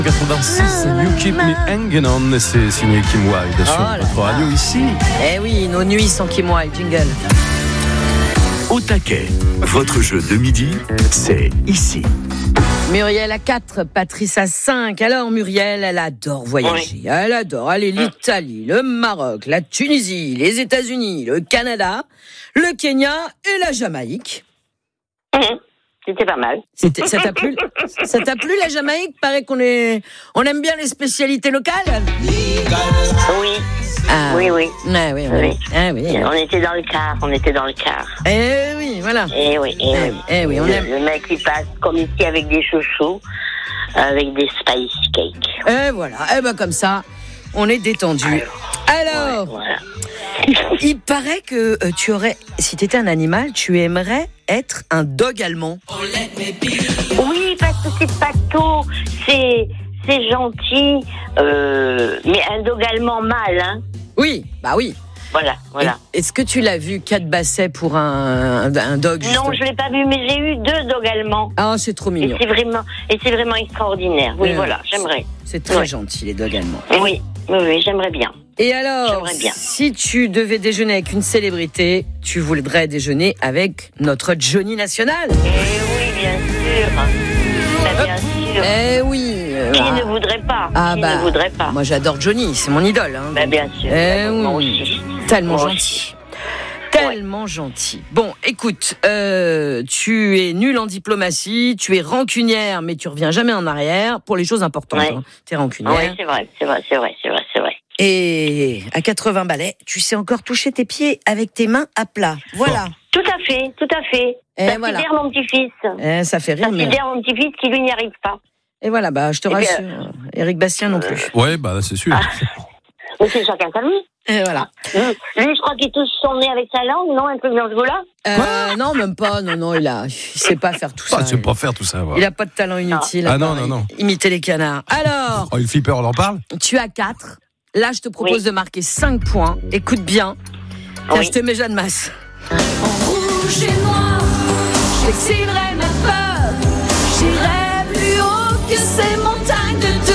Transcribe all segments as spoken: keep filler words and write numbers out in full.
quatre-vingt-six, You Keep Me Hanging On, c'est signé Kim Wilde sur Oh notre radio ici. Eh oui, nos nuits sont Kim Wilde, jingle. Au taquet, votre jeu de midi, c'est ici. Muriel à quatre, Patrice à cinq. Alors Muriel, elle adore voyager. Oui. Elle adore aller l'Italie, le Maroc, la Tunisie, les États-Unis, le Canada, le Kenya et la Jamaïque. Mmh. C'était pas mal. C'était, ça t'a plu? Ça t'a plu la Jamaïque? Paraît qu'on est, on aime bien les spécialités locales. Oui. Ah, oui, oui. Ah, oui, oui. oui. Ah, oui. On était dans le car, on était dans le car. Eh oui, voilà. Eh oui, eh, eh oui. Eh oui, on le, aime. le mec il passe comme ici avec des chouchous, avec des spice cakes. Eh voilà. Eh ben comme ça, on est détendu. Alors. Alors. Ouais, voilà. Il paraît que euh, tu aurais, si tu étais un animal, tu aimerais être un dog allemand. Oui, parce que c'est pato, c'est, c'est gentil, euh, mais un dog allemand mâle, hein. Oui, bah oui. Voilà, voilà. Et, est-ce que tu l'as vu, quatre bassets pour un, un, un dog? Non, je l'ai pas vu, mais j'ai eu deux dogs allemands. Ah, c'est trop mignon. Et c'est vraiment, et c'est vraiment extraordinaire. Oui, euh, voilà, j'aimerais. C'est, c'est très ouais. gentil, les dogs allemands. Oui, oui, oui, j'aimerais bien. Et alors, bien. si tu devais déjeuner avec une célébrité, tu voudrais déjeuner avec notre Johnny National? Eh oui, bien sûr. Bah, bien sûr. Eh oui. Qui ah. ne voudrait pas Ah Qui bah, ne voudrait pas moi j'adore Johnny, c'est mon idole. Hein, bah, bien sûr. Eh bah, moi oui. aussi. Tellement moi gentil. Aussi. Tellement ouais. gentil. Bon, écoute, euh, tu es nulle en diplomatie, tu es rancunière, mais tu reviens jamais en arrière pour les choses importantes. Ouais. Hein. Tu es rancunière. Oui, c'est vrai, c'est vrai, c'est vrai, c'est vrai, c'est vrai. Et à quatre-vingts balais, tu sais encore toucher tes pieds avec tes mains à plat. Voilà. Oh. Tout à fait, tout à fait. Et ça voilà. sidère mon petit-fils. Eh, ça fait rire. Ça mais... sidère mon petit-fils qui lui n'y arrive pas. Et voilà, bah, je te Et rassure. bien, Éric Bastien non plus. Ouais, bah, c'est sûr. Ah. Mais c'est chacun sa vie. Et voilà. Lui, lui, je crois qu'il touche son nez avec sa langue, non? Un truc dans ce goût-là? Euh, non, même pas. Non, non, il a, il sait pas faire tout ça. Ah, il sait pas faire tout ça. Ouais. Il a pas de talent inutile. Ah non, non, non. Imiter les canards. Alors. Oh, le flipper, on en parle? Tu as quatre. Là, je te propose oui. de marquer cinq points. Écoute bien. Tiens, oui. je te mets Jeanne Masse. En rouge et noir, j'excilerai ma peur. J'irai plus haut que ces montagnes de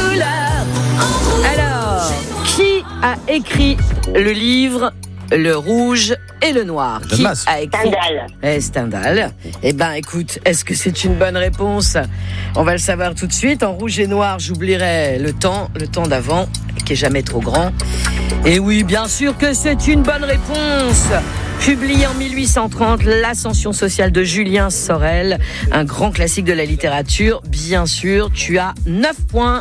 douleur. Alors, qui a écrit le livre Le Rouge et le Noir? Jeanne Qui Masse. a écrit Stendhal. Eh, Stendhal. Eh ben, écoute, est-ce que c'est une bonne réponse? On va le savoir tout de suite. En rouge et noir, j'oublierai le temps, le temps d'avant, qui est jamais trop grand. Et oui, bien sûr que c'est une bonne réponse. Publié en mille huit cent trente, L'Ascension sociale de Julien Sorel, un grand classique de la littérature. Bien sûr, tu as neuf points.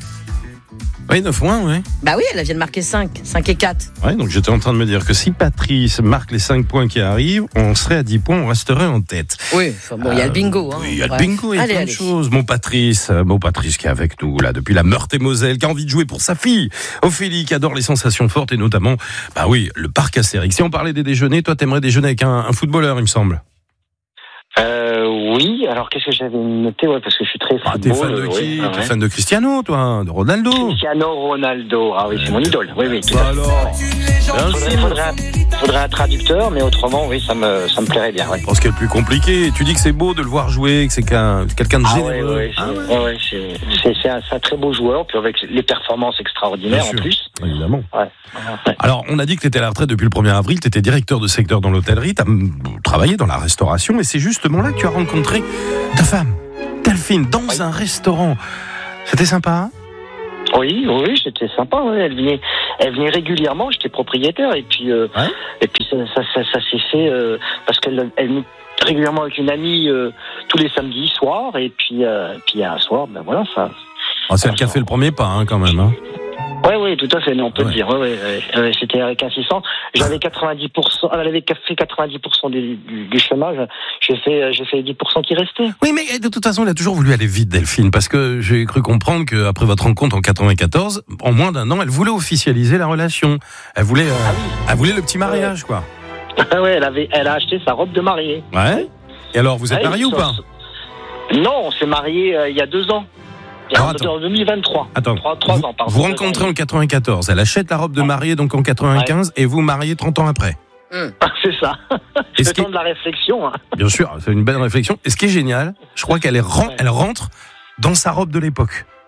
Oui, neuf points, oui. Bah oui, elle vient de marquer cinq. cinq et quatre. Ouais, donc j'étais en train de me dire que si Patrice marque les cinq points qui arrivent, on serait à dix points, on resterait en tête. Oui, enfin bon, il euh, y a le bingo. Hein, oui, il y a le bingo, il y a allez, plein allez. de choses. Mon Patrice, mon Patrice qui est avec nous, là, depuis la Meurthe-et-Moselle, qui a envie de jouer pour sa fille, Ophélie, qui adore les sensations fortes, et notamment, bah oui, le parc Astérix. Si on parlait des déjeuners, toi, t'aimerais déjeuner avec un, un footballeur, il me semble. Euh, oui, alors qu'est-ce que j'avais noté? Ouais, parce que je suis très ah, football. T'es fan de euh, qui? oui, T'es ouais. fan de Cristiano, toi? De Ronaldo? Cristiano Ronaldo, ah oui, c'est mon idole. Oui, oui. Tout bah à alors Il faudrait, faudrait, un, faudrait un traducteur, mais autrement, oui, ça me, ça me plairait bien. Ouais. Parce ce qui est le plus compliqué, tu dis que c'est beau de le voir jouer, que c'est qu'un, quelqu'un de ah généreux. Ouais, ouais, c'est, ah ouais. Ouais, c'est, c'est, c'est, un, c'est un très beau joueur, puis avec les performances extraordinaires en plus. Évidemment. Ouais. Ouais. Alors, on a dit que tu étais à la retraite depuis le premier avril, tu étais directeur de secteur dans l'hôtellerie, tu as travaillé dans la restauration, et c'est justement là que tu as rencontré ta femme, Delphine, dans oui. un restaurant. C'était sympa, hein? Oui, oui, c'était sympa. Ouais. Elle venait, elle venait régulièrement. J'étais propriétaire, et puis, euh, ouais. et puis ça, ça, ça, ça s'est fait euh, parce qu'elle, elle venait régulièrement avec une amie euh, tous les samedis soirs, et puis, euh, puis un soir, ben voilà, ça. Oh, c'est elle qui a fait le premier pas, hein, quand même. Hein. Oui, oui, tout à fait, non, on peut ouais. le dire. Ouais, ouais, ouais, c'était avec insistance. J'avais quatre-vingt-dix pour cent, elle avait fait quatre-vingt-dix pour cent du, du, du chômage. J'ai fait, j'ai fait les dix pour cent qui restaient. Oui, mais de toute façon, elle a toujours voulu aller vite, Delphine, parce que j'ai cru comprendre qu'après votre rencontre en quatre-vingt-quatorze, en moins d'un an, elle voulait officialiser la relation. Elle voulait, euh, ah oui. elle voulait le petit mariage, quoi. Ouais, elle avait, elle a acheté sa robe de mariée. Ouais. Et alors, vous êtes ouais, mariés ou pas? Non, on s'est mariés euh, il y a deux ans. Alors, en deux mille vingt-trois. Attends, trois, trois vous, ans, pardon. Vous rencontrez en quatre-vingt-quatorze, elle achète la robe de mariée donc en quatre-vingt-quinze ouais. et vous mariez trente ans après. Mmh. C'est ça. C'est le temps qui... de la réflexion. Hein. Bien sûr, c'est une belle réflexion. Et ce qui est génial, je crois qu'elle est ren... ouais. elle rentre dans sa robe de l'époque.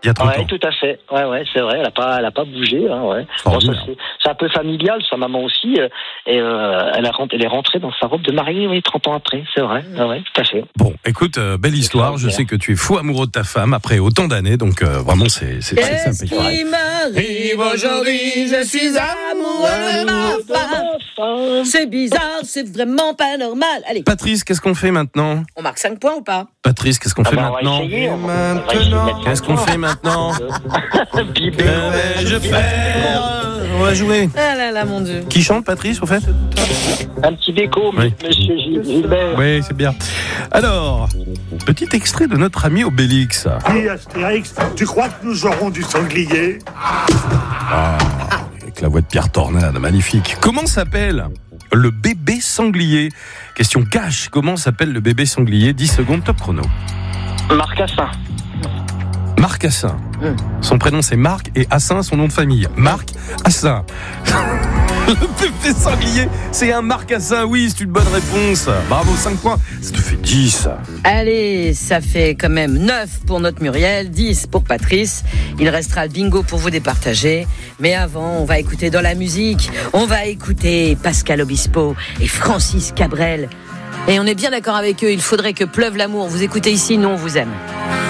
il y a trente ouais, ans. tout à fait. Ouais, ouais, c'est vrai. Elle a pas, elle a pas bougé. Hein, ouais. Bon, ça, c'est, c'est un peu familial. Sa maman aussi. Euh, et euh, elle, a, elle est rentrée dans sa robe de mariée, oui, trente ans après. C'est vrai. Ouais, ouais, tout à fait. Bon, écoute, euh, belle histoire. Je sais que tu es fou amoureux de ta femme après autant d'années. Donc, euh, vraiment, c'est, c'est, c'est Qu'est-ce sympa. qui m'arrive aujourd'hui? Je suis amoureux de ma femme. C'est bizarre, c'est vraiment pas normal. Allez, Patrice, qu'est-ce qu'on fait maintenant? on marque cinq points ou pas? Patrice, qu'est-ce qu'on Ah fait bah, on va maintenant? essayer, on va- on va essayer de mettre Qu'est-ce qu'on fait maintenant? Bibé. Que vais-je faire? On va jouer. Ah là là, mon Dieu. Qui chante, Patrice, au fait? Un petit déco, Oui. monsieur Gilles- Gilbert. Oui, c'est bien. Alors, petit extrait de notre ami Obélix. Dis Astérix, tu crois que nous aurons du sanglier? Ah, avec la voix de Pierre Tornade, magnifique. Comment s'appelle le bébé sanglier? Question cash, comment s'appelle le bébé sanglier? dix secondes, top chrono. Marcassin. Marc Assin. Hum. Son prénom c'est Marc et Assin son nom de famille. Marc Assin. Le bébé sanglier, c'est un Marc Assin. Oui, c'est une bonne réponse. Bravo, cinq points. Ça te fait dix. Allez, ça fait quand même neuf pour notre Muriel, dix pour Patrice. Il restera le bingo pour vous départager. Mais avant, on va écouter dans la musique. On va écouter Pascal Obispo et Francis Cabrel. Et on est bien d'accord avec eux, il faudrait que pleuve l'amour. Vous écoutez ici, nous on vous aime.